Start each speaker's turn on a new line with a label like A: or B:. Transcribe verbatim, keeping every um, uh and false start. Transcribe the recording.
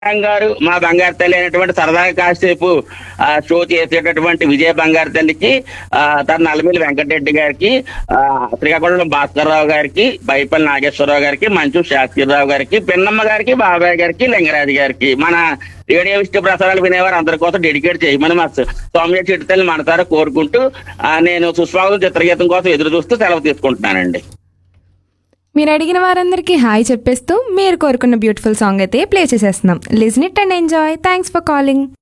A: గారు మా బంగారు తల్లి అయినటువంటి సరదాగా కాసేపు ఆ, షో చేసేటటువంటి విజయ బంగారు తల్లికి ఆ, తన నల్లమిల్లి వెంకటరెడ్డి గారికి ఆ, శ్రీకాకుళం భాస్కర్ రావు గారికి బైపల్లి నాగేశ్వరరావు గారికి మంచు శాస్త్రిరావు గారికి పిన్నమ్మ గారికి బాబాయ్ గారికి లింగరాజు గారికి మన రేడియో విష్ణు ప్రసారాలు వినేవారు అందరి కోసం డెడికేట్ చేయమని మా సౌమ్య చిట్టుతల్లి మనసారా కోరుకుంటూ ఆ, నేను సుస్వాగతం చిత్రగీతం కోసం ఎదురు చూస్తూ సెలవు తీసుకుంటున్నానండి.
B: మీరు అడిగిన వారందరికీ హాయ్ చెప్పేస్తూ మీరు కోరుకున్న బ్యూటిఫుల్ సాంగ్ అయితే ప్లే చేసేస్తున్నాం. Listen it and enjoy. Thanks for calling.